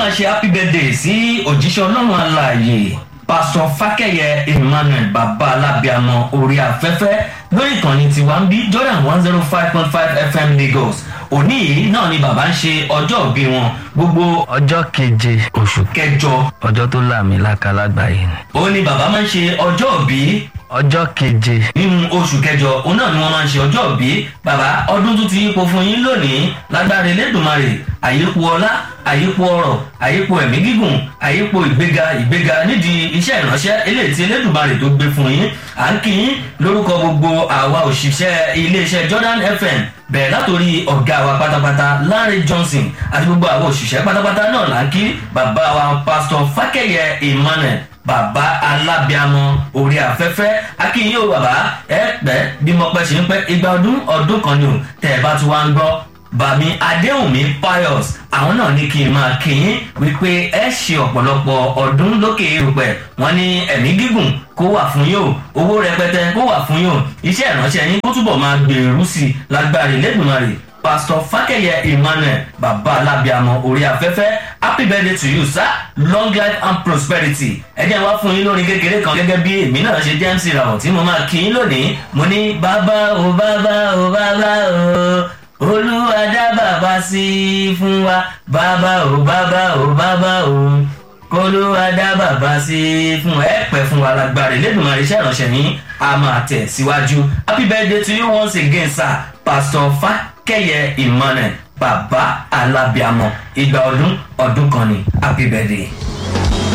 ṣe happy birthday sí òjíṣẹ́ ọlọ́run alààyè pásítọ̀ fákẹ́yẹ emmanuel bàbá alábíàmọ orí afẹ́fẹ́ lórí ìkànnì tiwa ń bí jordan 105.5 fm lagos òní yìí náà ni bàbá ń ṣe ọjọ́ ìbí wọn gbogbo ọjọ́ keje oṣù kẹjọ ọjọ́ tó làmìlaka lágbàáyé ni. ó ní bàbá máa ń ṣe ọjọ́ ìbí ọjọ́ keje nínú oṣù kẹjọ òun náà ni wọ́n máa ń ṣe ọjọ́ ìbí bàbá ọdún tó ti yípo fún yín lónìí lágbára elédùnmarè àyípo ọlá àyípo ọrọ̀ àyípo ẹ̀mí gígùn àyípo ìgbéga nídìí iṣẹ́ ìránṣẹ́ eléyìí tí elédùnmarè tó gbé fún yín à ń kí yín lórúkọ gbogbo àwa òṣìṣẹ́ iléeṣẹ́ jordan fm bẹ̀rẹ̀ látòrí ọ̀gá wa pátápátá Larry Johnson àti gbogbo àwọn òṣìṣẹ́ pátápátá náà là ń kí bàbá wa pásítọ̀ fákẹ́yẹ emmanuel bàbá alábíàmọ orí afẹ́fẹ́ akínyìn o bàbá ẹ pẹ́ bí mo pẹ́ ṣe ń pẹ́ igba ọdún kan ni o tẹ̀ ẹ bá ti wá ń gbọ́ bàmí adéhùnmí pius àwọn náà ní kí n máa kíyìn wípé ẹ ṣe ọ̀pọ̀lọpọ̀ ọdún lókè erùpẹ̀ wọ́n ní ẹ̀mí gígùn kó wà fún yín o owó rẹpẹtẹ kó wà fún yín o iṣẹ́ ìránṣẹ́ yín kó túbọ̀ máa gbèrú sí i lágbára Elédùmarè pastor fákẹ́yẹ emmanuel bàbá alábíàmọ orí afẹ́fẹ́ happy birthday to you sir long life and prosperity ẹ jẹ́ wá fún yín lórí kékeré kan gẹ́gẹ́ bí èmi náà ṣe jẹ́ mc ràwọ̀ tí mo máa kí yín lónìí mo ní bàbá o bàbá o bàbá o olúwa dá bàbá sí fún wa bàbá o bàbá o bàbá o olúwa dá bàbá sí fún ẹ pẹ́ fún wa lágbára Elédùmarè iṣẹ́ ìránṣẹ́ ní a máa tẹ̀ síwájú happy birthday to you once again sir pastor fákẹ́yẹ emmanuel bàbá alábíàmọ igba ọdún kan ni happy birthday.